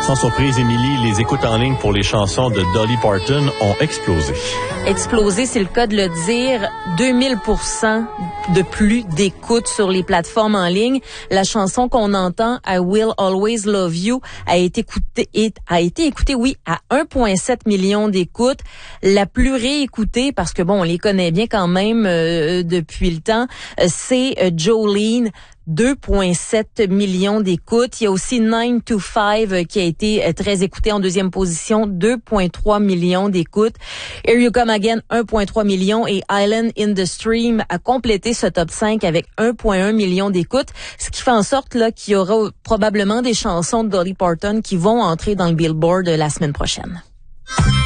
Sans surprise, Émilie, les écoutes en ligne pour les chansons de Dolly Parton ont explosé. Explosé, c'est le cas de le dire. 2000% de plus d'écoutes sur les plateformes en ligne. La chanson qu'on entend, I Will Always Love You, a été écoutée, oui, à 1,7 million d'écoutes. La plus réécoutée, parce que bon, on les connaît bien quand même depuis le temps, c'est Jolene. 2,7 millions d'écoutes. Il y a aussi 9 to 5 qui a été très écouté en deuxième position, 2,3 millions d'écoutes. Here You Come Again, 1,3 million et Island in the Stream a complété ce top 5 avec 1,1 million d'écoutes, ce qui fait en sorte là qu'il y aura probablement des chansons de Dolly Parton qui vont entrer dans le Billboard la semaine prochaine.